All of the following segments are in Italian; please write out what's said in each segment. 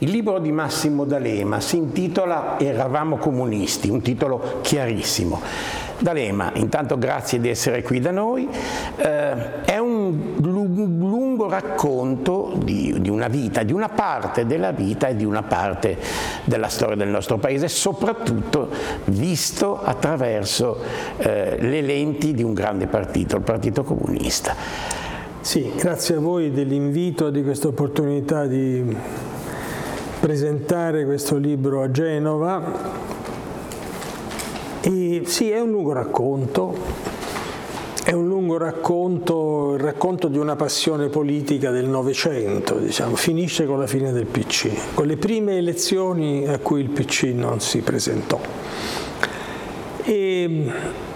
Il libro di Massimo D'Alema si intitola Eravamo comunisti, un titolo chiarissimo. D'Alema, intanto grazie di essere qui da noi, è un lungo racconto di una vita, di una parte della vita e di una parte della storia del nostro paese, soprattutto visto attraverso le lenti di un grande partito, il Partito Comunista. Sì, grazie a voi dell'invito e di questa opportunità di presentare questo libro a Genova. E sì, è un lungo racconto, il racconto di una passione politica del Novecento, diciamo, finisce con la fine del PC, con le prime elezioni a cui il PC non si presentò. E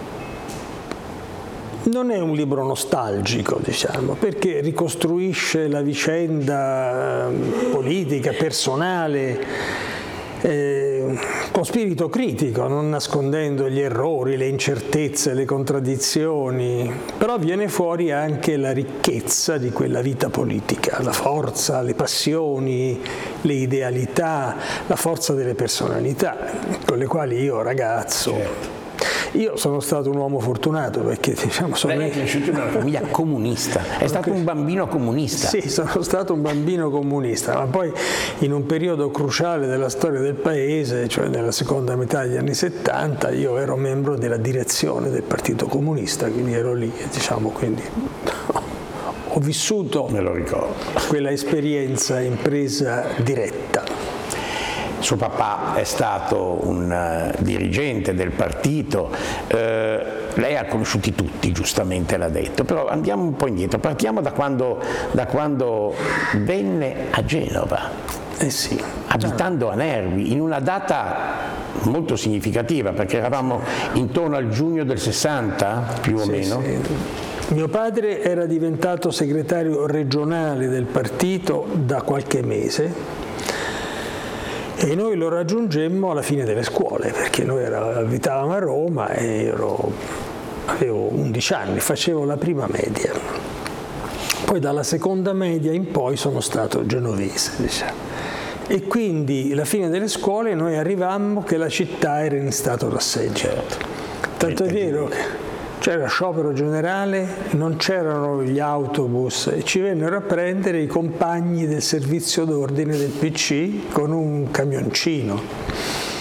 non è un libro nostalgico, diciamo, perché ricostruisce la vicenda politica, personale, con spirito critico, non nascondendo gli errori, le incertezze, le contraddizioni, però viene fuori anche la ricchezza di quella vita politica, la forza, le passioni, le idealità, la forza delle personalità, con le quali io ragazzo... Io sono stato un uomo fortunato perché diciamo Lei è cresciuto in una famiglia comunista, è stato un bambino comunista. Sì, sono stato un bambino comunista, ma poi in un periodo cruciale della storia del paese, cioè nella seconda metà degli anni 70, io ero membro della direzione del Partito Comunista, quindi ero lì, diciamo, quindi ho vissuto, me lo ricordo, quella esperienza impresa diretta. Suo papà è stato un dirigente del partito, lei ha conosciuti tutti, giustamente l'ha detto, però andiamo un po' indietro, partiamo da quando venne a Genova, sì. abitando a Nervi, in una data molto significativa, perché eravamo intorno al giugno del 60, più o meno. Sì. Mio padre era diventato segretario regionale del partito da qualche mese, e noi lo raggiungemmo alla fine delle scuole, perché noi abitavamo a Roma e avevo 11 anni, facevo la prima media. Poi dalla seconda media in poi sono stato genovese, diciamo. E quindi alla fine delle scuole noi arrivammo che la città era in stato d'assedio. Tanto è vero che c'era sciopero generale, non c'erano gli autobus e ci vennero a prendere i compagni del servizio d'ordine del PC con un camioncino.